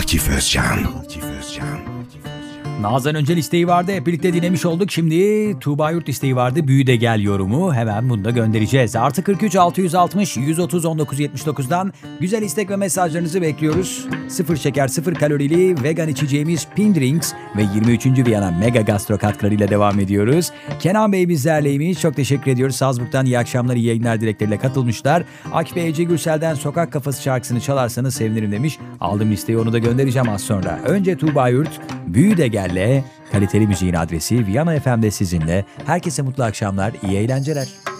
Akif Özcan. Nazan Öncel isteği vardı. Hep birlikte dinlemiş olduk. Şimdi Tuğba Yurt isteği vardı. Büyü de gel yorumu. Hemen bunu da göndereceğiz. Artı 43 660 130 19 79'dan güzel istek ve mesajlarınızı bekliyoruz. Sıfır şeker, sıfır kalorili vegan içeceğimiz Pink Drinks ve 23. Viyana Mega Gastro katkılarıyla devam ediyoruz. Kenan Bey bizlerleymiş. Çok teşekkür ediyoruz. Salzburg'dan iyi akşamlar, iyi yayınlar dilekleriyle katılmışlar. Akif Bey Ece Gürsel'den Sokak Kafası şarkısını çalarsanız sevinirim demiş. Aldım listeyi, onu da göndereceğim az sonra. Önce Tuğba Yurt, Büyü de Gel'le kaliteli müziğin adresi Viyana FM'de sizinle. Herkese mutlu akşamlar, iyi eğlenceler.